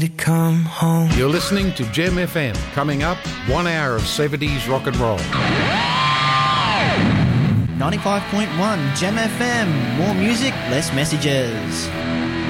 To come home. You're listening to Gem FM. Coming up, 1 hour of 70s rock and roll. 95.1 Gem FM. More music, less messages.